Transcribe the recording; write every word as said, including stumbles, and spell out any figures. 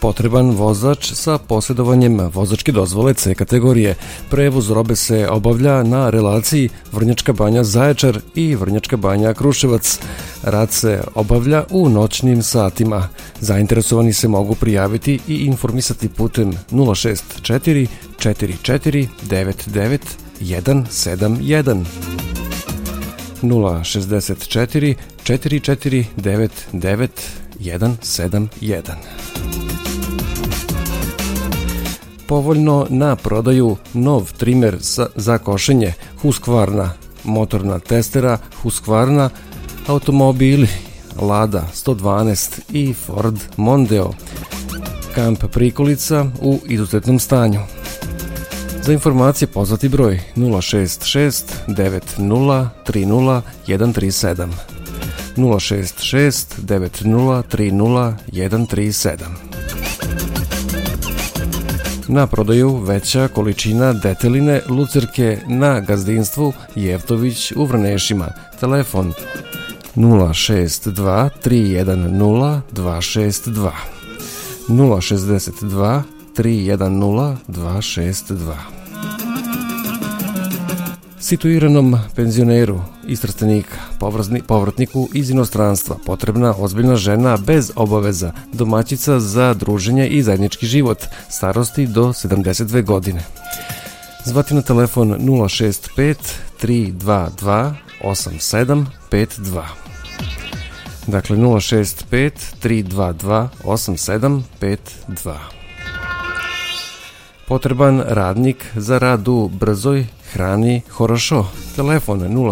Potreban vozač sa posjedovanjem vozačke dozvole C kategorije. Prevoz robe se obavlja na relaciji Vrnjačka Banja-Zaječar i Vrnjačka Banja-Kruševac. Rad se obavlja u noćnim satima. Zainteresovani se mogu prijaviti i informisati putem nula šest četiri četiri četiri devet devet jedan sedam jedan. nula šest četiri četiri četiri devet devet jedan sedam jedan. Povoljno na prodaju nov trimer za košenje Husqvarna, motorna testera Husqvarna, automobili Lada sto dvanaest i Ford Mondeo, kamp prikolica u izuzetnom stanju. Za informacije pozvati broj nula šest šest devet nula tri nula jedan tri sedam, nula šest šest devet nula tri nula jedan tri sedam. Na prodaju veća količina deteline lucerke na gazdinstvu Jevtović u Vrnešima. Telefon nula šest dva tri jedan nula dva šest dva, nula šest dva tri jedan nula dva šest dva. Situiranom penzioneru iz Trstenika, povratniku iz inostranstva, potrebna ozbiljna žena bez obaveza, domaćica za druženje i zajednički život, starosti do sedamdeset dve godine. Zvati na telefon nula šest pet tri dva dva osam sedam pet dva. Dakle nula šest pet tri dva dva osam sedam pet dva. Potreban radnik za rad u brzoj hrani Horošo. Telefon nula